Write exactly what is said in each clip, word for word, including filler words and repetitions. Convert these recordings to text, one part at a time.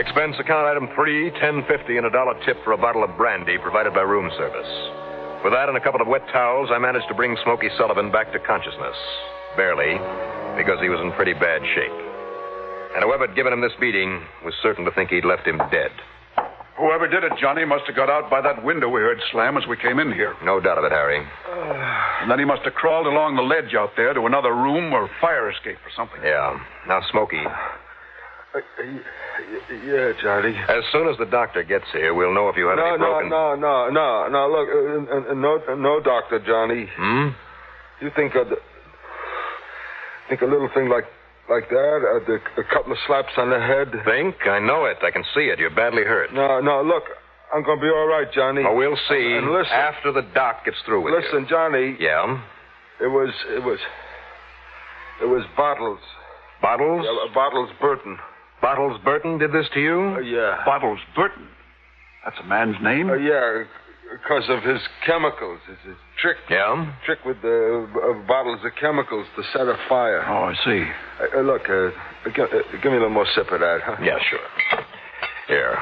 Expense account item three, ten fifty, and a dollar tip for a bottle of brandy provided by room service. With that and a couple of wet towels, I managed to bring Smokey Sullivan back to consciousness. Barely, because he was in pretty bad shape. And whoever had given him this beating was certain to think he'd left him dead. Whoever did it, Johnny, must have got out by that window we heard slam as we came in here. No doubt of it, Harry. Uh, and then he must have crawled along the ledge out there to another room or fire escape or something. Yeah. Now, Smokey. Uh, yeah, Johnny. As soon as the doctor gets here, we'll know if you had no, any broken... No, no, no, no, no. Look, uh, uh, no, no, doctor, Johnny. Hmm? You think a, think a little thing like like that, uh, the, a couple of slaps on the head? Think? I know it. I can see it. You're badly hurt. No, no, look, I'm going to be all right, Johnny. Oh, we'll see and, and listen, after the doc gets through with listen, you. Listen, Johnny. Yeah? It was, it was, it was Bottles. Bottles? Yeah, Bottles Burton. Bottles Burton did this to you? Uh, yeah. Bottles Burton? That's a man's name? Uh, yeah, because of his chemicals. It's a trick. Yeah? Trick with the uh, bottles of chemicals to set a fire. Oh, I see. Uh, uh, look, uh, give, uh, give me a little more sip of that, huh? Yeah, sure. Here.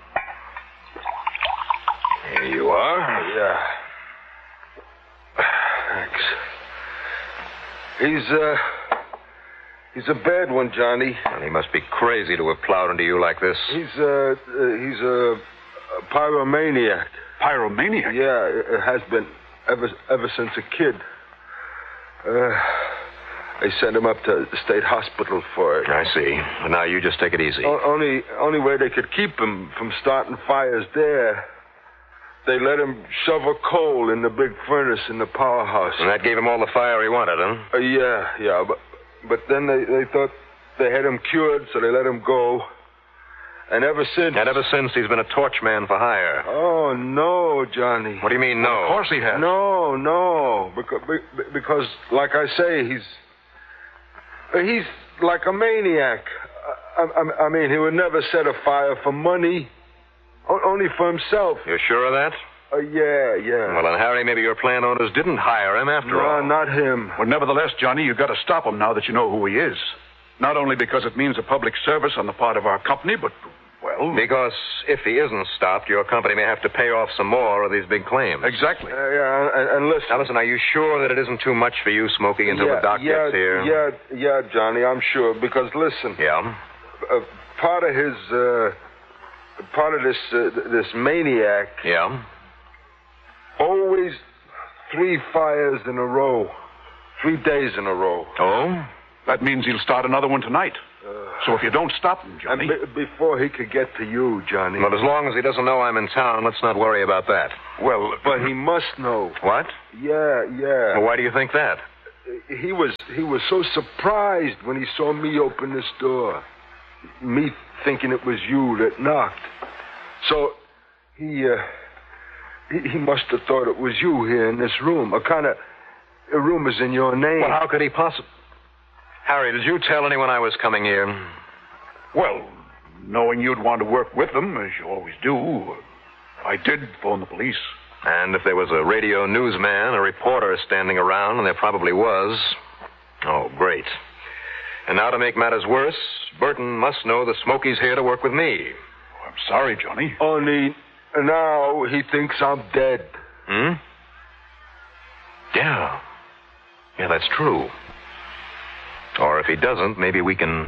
Here you are. Yeah. Thanks. He's, uh... He's a bad one, Johnny. Well, he must be crazy to have plowed into you like this. He's, uh... uh he's a, a pyromaniac. Pyromaniac? Yeah, it has been ever ever since a kid. Uh, they sent him up to the state hospital for it. I see. Now you just take it easy. O- only, only way they could keep him from starting fires there, they let him shovel coal in the big furnace in the powerhouse. And that gave him all the fire he wanted, huh? Uh, yeah, yeah, but but then they, they thought they had him cured, so they let him go. And ever since... And ever since, he's been a torch man for hire. Oh, no, Johnny. What do you mean, no? Of course he has. No, no. Because, because like I say, he's... He's like a maniac. I, I, I mean, he would never set a fire for money. O- only for himself. You're sure of that? Uh, yeah, yeah. Well, then, Harry, maybe your plant owners didn't hire him after no, all. No, not him. Well, nevertheless, Johnny, you've got to stop him now that you know who he is. Not only because it means a public service on the part of our company, but, well... Because if he isn't stopped, your company may have to pay off some more of these big claims. Exactly. Uh, yeah, and, and listen... Now, listen, are you sure that it isn't too much for you, Smokey, until yeah, the doc yeah, gets here? Yeah, yeah, Johnny, I'm sure. Because, listen... Yeah? Uh, part of his, uh... Part of this, uh, this maniac... Yeah? Always three fires in a row. Three days in a row. Oh? That means he'll start another one tonight. Uh, so if you don't stop him, Johnny... And be- before he could get to you, Johnny... Well, as long as he doesn't know I'm in town, let's not worry about that. Well, but he must know. What? Yeah, yeah. Well, why do you think that? He was he was so surprised when he saw me open this door. Me thinking it was you that knocked. So he... Uh, He, he must have thought it was you here in this room. A kind of... A room is in your name. Well, how could he possibly... Harry, did you tell anyone I was coming here? Well, knowing you'd want to work with them, as you always do, I did phone the police. And if there was a radio newsman, a reporter standing around, and there probably was... Oh, great. And now to make matters worse, Burton must know the Smokey's here to work with me. Oh, I'm sorry, Johnny. Only... Now he thinks I'm dead. Hmm? Yeah. Yeah, that's true. Or if he doesn't, maybe we can...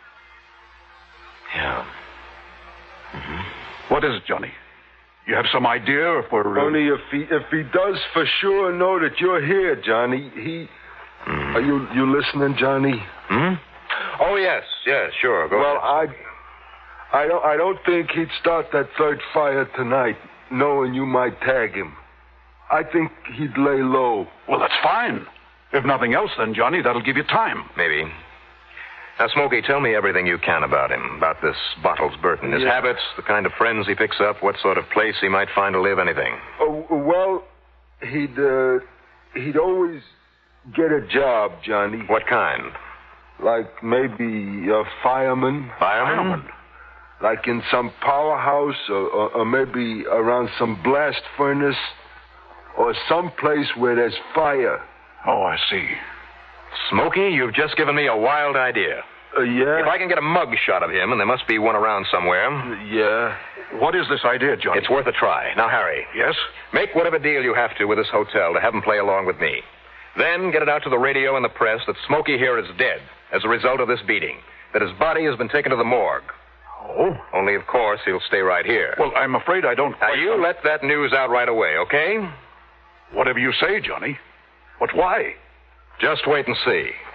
Yeah. Mm-hmm. What is it, Johnny? You have some idea for... Uh... Only if he if he does for sure know that you're here, Johnny, he... Mm. Are you you listening, Johnny? Hmm? Oh, yes, yes, sure. Go well, ahead. I... I don't, I don't think he'd start that third fire tonight, knowing you might tag him. I think he'd lay low. Well, that's fine. If nothing else, then, Johnny, that'll give you time. Maybe. Now, Smokey, tell me everything you can about him, about this Bottles Burton. His yeah. habits, the kind of friends he picks up, what sort of place he might find to live, anything. Oh, well, he'd, uh, he'd always get a job, Johnny. What kind? Like maybe a fireman. Fireman? Fireman. Like in some powerhouse, or, or, or maybe around some blast furnace, or some place where there's fire. Oh, I see. Smokey, you've just given me a wild idea. Uh, yeah? If I can get a mug shot of him, and there must be one around somewhere. Yeah. What is this idea, Johnny? It's worth a try. Now, Harry. Yes? Make whatever deal you have to with this hotel to have him play along with me. Then get it out to the radio and the press that Smokey here is dead as a result of this beating. That his body has been taken to the morgue. Oh? Only, of course, he'll stay right here. Well, I'm afraid I don't Now, quite... you let that news out right away, okay? Whatever you say, Johnny. But why? Just wait and see.